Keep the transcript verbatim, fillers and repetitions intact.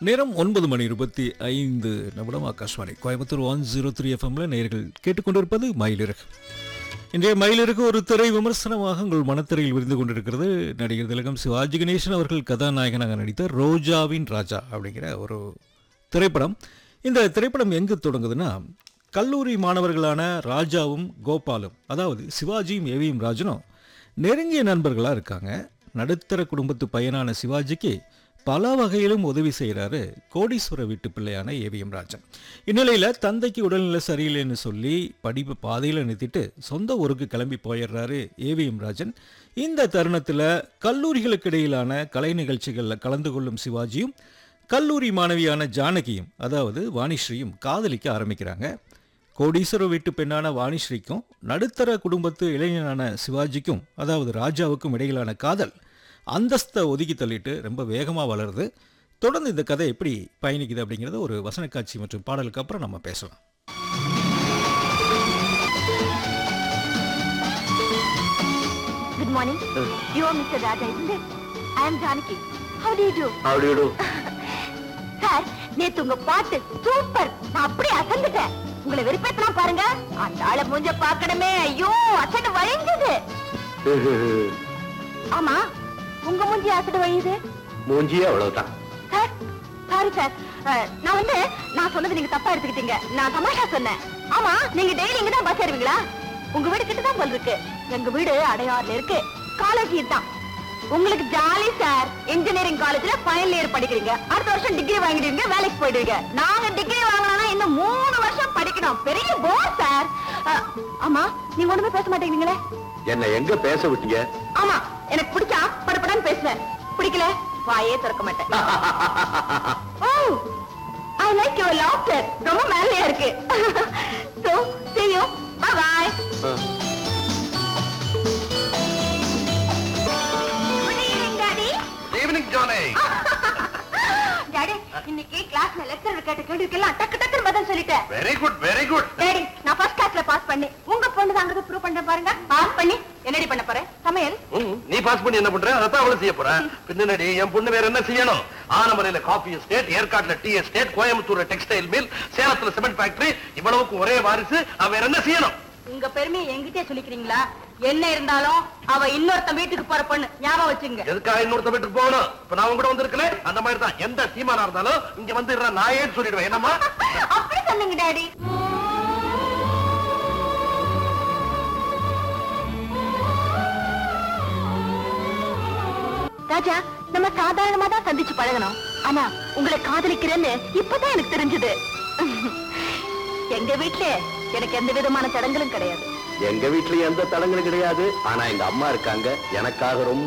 நேரம் ஒன்பது மணி இருபத்தி ஐந்து நிமிடம். Akashvani Coimbatore one zero three எஃப்எம்ல நேயர்கள் கேட்டுக்கொண்டிருப்பது மயிலிறகு. இன்றைய மயிலிறகு ஒரு திரை விமர்சனமாக உங்கள் மனத்திரையில் விருந்து கொண்டிருக்கிறது. நடிகர் திலகம் சிவாஜி கணேசன் அவர்கள் கதாநாயகனாக நடித்த ரோஜாவின் ராஜா அப்படிங்கிற ஒரு திரைப்படம். இந்த திரைப்படம் எங்கு தொடங்குதுன்னா, கல்லூரி மாணவர்களான ராஜாவும் கோபாலும், அதாவது சிவாஜியும் ஏவிஎம் ராஜனும் நெருங்கிய நண்பர்களாக இருக்காங்க. நடுத்தர குடும்பத்து பையனான சிவாஜிக்கு பல வகையிலும் உதவி செய்கிறாரு கோடீஸ்வர வீட்டு பிள்ளையான ஏவிஎம் ராஜன். இந்நிலையில் தந்தைக்கு உடல்நிலை சரியில்லைன்னு சொல்லி படிப்பு பாதையில் நிறுத்திட்டு சொந்த ஊருக்கு கிளம்பி போயிடுறாரு ஏவிஎம் ராஜன். இந்த தருணத்தில் கல்லூரிகளுக்கு இடையிலான கலை நிகழ்ச்சிகளில் கலந்து கொள்ளும் சிவாஜியும் கல்லூரி மாணவியான ஜானகியும், அதாவது வாணிஸ்ரீயும் காதலிக்க ஆரம்பிக்கிறாங்க. கோடீஸ்வர வீட்டு பெண்ணான வாணிஸ்ரீக்கும் நடுத்தர குடும்பத்து இளைஞனான சிவாஜிக்கும், அதாவது ராஜாவுக்கும் இடையிலான காதல் அந்தஸ்தை ஒதுக்கி தள்ளிட்டு ரொம்ப வேகமாக வளருது. தொடர்ந்து இந்த கதை எப்படி பயணிக்குது அப்படிங்கிறத ஒரு வசன காட்சி மற்றும் பாடலுக்கு அப்புறம் நம்ம பேசலாம். Good morning. You are Mister Raja, isn't it? I am Janaki. How do you do? How do you do? Sir, நேத்து உங்க பாட்டு சூப்பர். நான் அப்படியே அசந்துட்டேன். உங்களை வெறுப்பேத்தலாம் பாருங்க. அந்த ஆளை மூஞ்ச பார்க்கணுமே. ஐயோ, அசடு வழிஞ்சது. ஆமா, உங்க மூஞ்சி அசடு வழியுது. மூஞ்சியே அவ்வளவுதான். Sir, sorry sir. நான் வந்து நான் சொன்னது நீங்க தப்பா எடுத்துக்கிட்டீங்க. நான் தமாஷா சொன்னேன். ஆமா, நீங்க டெய்லி இங்க தான் பஸ் ஏறுவீங்களா? உங்க வீடு கிட்ட தான் போல் இருக்கு. எங்க வீடு அடையாறுல இருக்கு. காலேஜ் தான். உங்களுக்கு ஜாலி சார். இன்ஜினியரிங் காலேஜ்ல ஃபைனல் இயர் படிக்கிறீங்க. அடுத்த வருஷம் டிகிரி வாங்கிடுவீங்க, வேலைக்கு போயிடுவீங்க. நாங்க டிகிரி வாங்கணும்னா இன்னும் மூணு வருஷம் படிக்கணும். பெரிய போர் சார். ஆமா, நீங்க ஒண்ணுமே பேச மாட்டேங்கிறீங்களே. என்ன எங்க பேச விட்டீங்க? ஆமா, எனக்கு பிடிச்சா படப்படான்னு பேசுவேன். பிடிக்கல வாயே திறக்க மாட்டேன். ஓ, ஐ லைக் யுவர் லாஃப்டர். ரொம்ப மேலையா இருக்கு. So see you. Bye bye. Good evening, Daddy. Evening Johnny. Daddy, இன்னைக்கு கிளாஸ்ல லெக்சர் கேட்ட கேள்விக்கெல்லாம் டக்கு டக்குன்னு பதில் சொல்லிட்டேன். Very good very good. Daddy, நான் ஃபர்ஸ்ட் கிளாஸ்ல பாஸ் பண்ணி உங்க பொண்ணு தாங்கிறது ப்ரூவ் பண்ண பாருங்க. பாஸ் பண்ணி என்னடி பண்ண போறேன்? சமையல். நீ பாஸ் பண்ணி என்ன பண்ற? அதான் அவளை செய்ய போற. பின்னாடி என் பொண்ணு வேற என்ன செய்யணும்? ஆனமலையில காபி எஸ்டேட், ஏற்காட்டுல டீ எஸ்டேட், கோயம்புத்தூர்ல டெக்ஸ்டைல் மில், சேலத்துல சிமெண்ட் ஃபேக்டரி, இவ்வளவுக்கு ஒரே வாரிசு. அவ வேற என்ன செய்யணும்? உங்க பெருமையை என்கிட்டே சொல்லிக்கிறீங்களா? என்ன இருந்தாலும் அவ இன்னொருத்த வீட்டுக்கு போற பொண்ணு, ஞாபகம் வச்சுங்க. எதுக்காக இன்னொருத்த வீட்டுக்கு போகணும்? இப்ப நான் கூட வந்திருக்கல, அந்த மாதிரி தான். எந்த சீமானா இருந்தாலும் இங்க வந்து நான் ஏன்னு சொல்லிடுவேன். என்னமா அப்படி சொன்னீங்க டாடி. ராஜா, நம்ம சாதாரணமா தான் சந்திச்சு பழகணும். ஆனா உங்களை காதலிக்கிறேன்னு இப்பதான் எனக்கு தெரிஞ்சது. எங்க வீட்டுல எனக்கு எந்த விதமான தடங்களும் கிடையாது. எங்க வீட்டுல எந்த தடங்களும் கிடையாது. ஆனா எங்க அம்மா இருக்காங்க, எனக்காக ரொம்ப